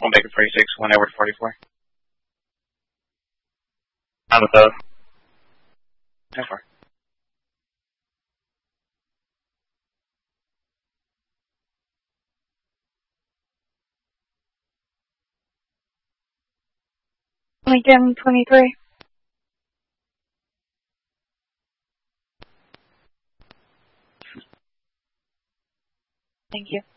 1 Baker 46, 1 Edward 44. I'm with those. So far. Lincoln 23. Thank you.